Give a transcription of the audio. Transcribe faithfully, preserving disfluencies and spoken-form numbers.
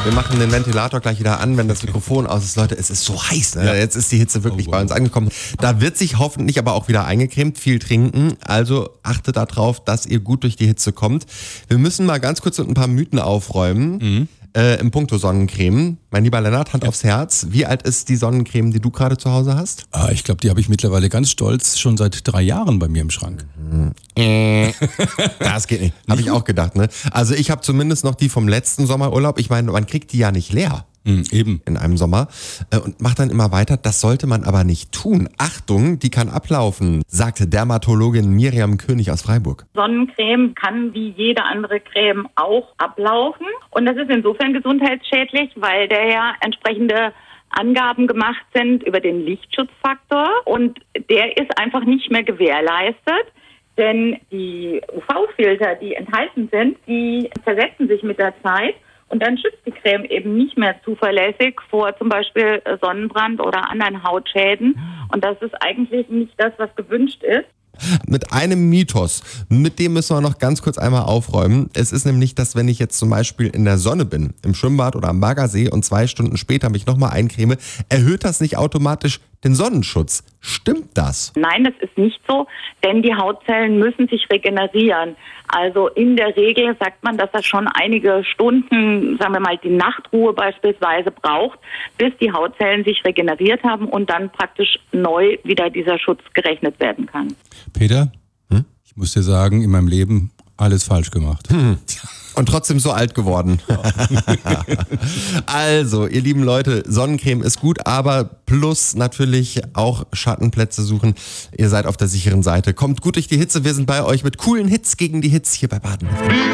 Wir machen den Ventilator gleich wieder an, wenn das Mikrofon aus ist. Leute, es ist so heiß. Ne? Ja. Jetzt ist die Hitze wirklich Oh, bei uns angekommen. Da wird sich hoffentlich aber auch wieder eingecremt, viel trinken. Also achtet darauf, dass ihr gut durch die Hitze kommt. Wir müssen mal ganz kurz mit ein paar Mythen aufräumen. Mhm. Äh, Im Puncto Sonnencreme. Mein lieber Lennart, Hand ja. aufs Herz. Wie alt ist die Sonnencreme, die du gerade zu Hause hast? Ah, ich glaube, die habe ich mittlerweile ganz stolz schon seit drei Jahren bei mir im Schrank. Mhm. Äh, das geht nicht. Habe ich auch gedacht. Ne? Also ich habe zumindest noch die vom letzten Sommerurlaub. Ich meine, man kriegt die ja nicht leer. Mhm, eben. In einem Sommer äh, und macht dann immer weiter. Das sollte man aber nicht tun. Achtung, die kann ablaufen, sagte Dermatologin Miriam König aus Freiburg. Sonnencreme kann wie jede andere Creme auch ablaufen. Und das ist insofern gesundheitsschädlich, weil da ja entsprechende Angaben gemacht sind über den Lichtschutzfaktor. Und der ist einfach nicht mehr gewährleistet. Denn die U V-Filter, die enthalten sind, die zersetzen sich mit der Zeit. Und dann schützt die Creme eben nicht mehr zuverlässig vor zum Beispiel Sonnenbrand oder anderen Hautschäden. Und das ist eigentlich nicht das, was gewünscht ist. Mit einem Mythos, mit dem müssen wir noch ganz kurz einmal aufräumen. Es ist nämlich, dass wenn ich jetzt zum Beispiel in der Sonne bin, im Schwimmbad oder am Baggersee und zwei Stunden später mich nochmal eincreme, erhöht das nicht automatisch den Sonnenschutz. Stimmt das? Nein, das ist nicht so, denn die Hautzellen müssen sich regenerieren. Also in der Regel sagt man, dass das schon einige Stunden, sagen wir mal die Nachtruhe beispielsweise braucht, bis die Hautzellen sich regeneriert haben und dann praktisch neu wieder dieser Schutz gerechnet werden kann. Peter, hm? ich muss dir sagen, in meinem Leben alles falsch gemacht. Hm. Und trotzdem so alt geworden. Ja. Also, ihr lieben Leute, Sonnencreme ist gut, aber plus natürlich auch Schattenplätze suchen. Ihr seid auf der sicheren Seite. Kommt gut durch die Hitze. Wir sind bei euch mit coolen Hits gegen die Hitze hier bei Baden.